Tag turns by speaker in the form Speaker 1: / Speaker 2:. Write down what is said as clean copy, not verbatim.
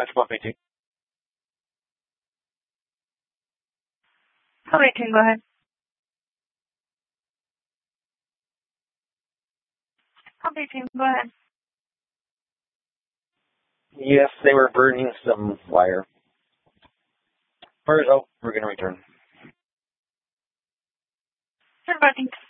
Speaker 1: Dispatch 118.
Speaker 2: Okay, can go ahead. Okay, team, go ahead.
Speaker 1: Yes, they were burning some wire. Fire's out. We're going to return.
Speaker 2: Sure, thanks.